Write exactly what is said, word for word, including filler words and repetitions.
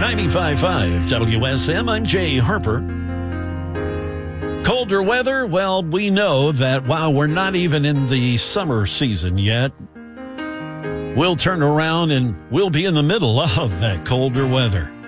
ninety-five point five W S M, I'm Jay Harper. Colder weather, well, we know that while we're not even in the summer season yet, we'll turn around and we'll be in the middle of that colder weather.